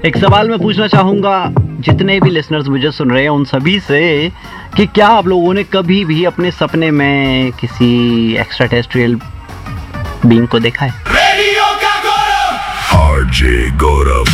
एक सवाल मैं पूछना चाहूंगा जितने भी लिसनर्स मुझे सुन रहे हैं उन सभी से कि क्या आप लोगों ने कभी भी अपने सपने में किसी एक्स्ट्रा टेरेस्ट्रियल बीइंग को देखा है? आरजे गौरव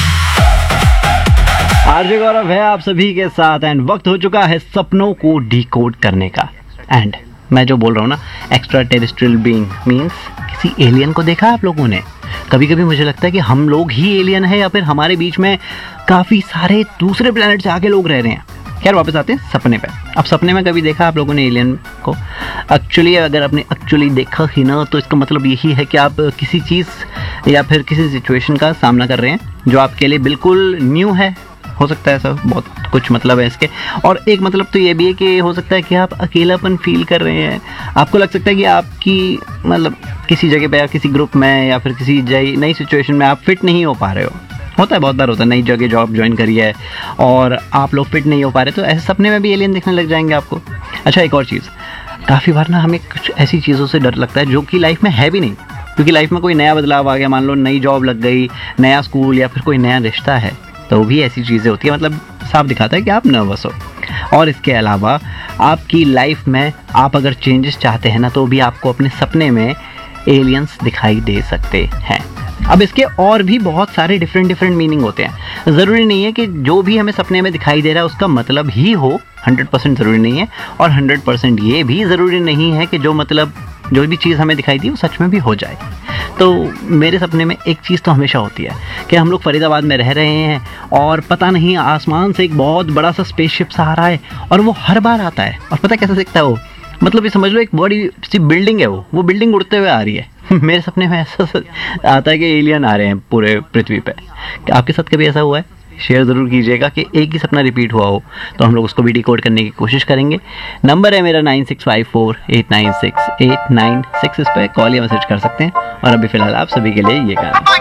है आप सभी के साथ एंड वक्त हो चुका है सपनों को डिकोड करने का। एंड मैं जो बोल रहा हूँ ना, एक्स्ट्रा टेरेस्ट्रियल बीइंग मीन्स किसी एलियन को देखा आप लोगों ने? कभी कभी मुझे लगता है कि हम लोग ही एलियन है या फिर हमारे बीच में काफ़ी सारे दूसरे प्लैनेट से आके लोग रह रहे हैं। खैर वापस आते हैं सपने पे। अब सपने में कभी देखा आप लोगों ने एलियन को? एक्चुअली अगर आपने देखा ही ना तो इसका मतलब यही है कि आप किसी चीज़ या फिर किसी सिचुएशन का सामना कर रहे हैं जो आपके लिए बिल्कुल न्यू है। हो सकता है ऐसा बहुत कुछ मतलब है इसके। और एक मतलब तो ये भी है कि हो सकता है कि आप अकेलापन फील कर रहे हैं। आपको लग सकता है कि आपकी मतलब किसी जगह पे या किसी ग्रुप में या फिर किसी नई सिचुएशन में आप फिट नहीं हो पा रहे हो। होता है, बहुत बार होता है, नई जगह जॉब ज्वाइन करी है और आप लोग फिट नहीं हो पा रहे, तो ऐसे सपने में भी एलियन दिखने लग जाएंगे आपको। अच्छा, एक और चीज़, काफ़ी बार ना हमें कुछ ऐसी चीज़ों से डर लगता है जो कि लाइफ में है भी नहीं, क्योंकि लाइफ में कोई नया बदलाव आ गया, मान लो नई जॉब लग गई, नया स्कूल या फिर कोई नया रिश्ता है, तो भी ऐसी चीज़ें होती है। मतलब साफ दिखाता है कि आप नर्वस हो। और इसके अलावा आपकी लाइफ में आप अगर चेंजेस चाहते हैं ना, तो भी आपको अपने सपने में एलियंस दिखाई दे सकते हैं। अब इसके और भी बहुत सारे डिफरेंट मीनिंग होते हैं। ज़रूरी नहीं है कि जो भी हमें सपने में दिखाई दे रहा है उसका मतलब ही हो, 100% ज़रूरी नहीं है। और 100% ये भी ज़रूरी नहीं है कि जो भी चीज़ हमें दिखाई दी वो सच में भी हो जाए। तो मेरे सपने में एक चीज़ तो हमेशा होती है कि हम लोग फरीदाबाद में रह रहे हैं और पता नहीं आसमान से एक बहुत बड़ा सा स्पेसशिप सा आ रहा है और वो हर बार आता है। और पता कैसे दिखता है वो? मतलब ये समझ लो एक बड़ी सी बिल्डिंग है, वो बिल्डिंग उड़ते हुए आ रही है। मेरे सपने में ऐसा आता है कि एलियन आ रहे हैं पूरे पृथ्वी पे। क्या आपके साथ कभी ऐसा हुआ है? शेयर ज़रूर कीजिएगा कि एक ही सपना रिपीट हुआ हो तो हम लोग उसको भी डिकोड करने की कोशिश करेंगे। नंबर है मेरा 9654896896। इस पर कॉल या मैसेज कर सकते हैं। और अभी फ़िलहाल आप सभी के लिए ये गाना